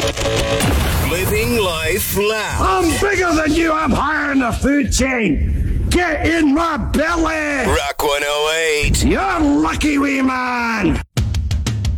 Living life loud. I'm bigger than you. I'm higher in the food chain. Get in my belly. Rock 108. You're lucky, wee man.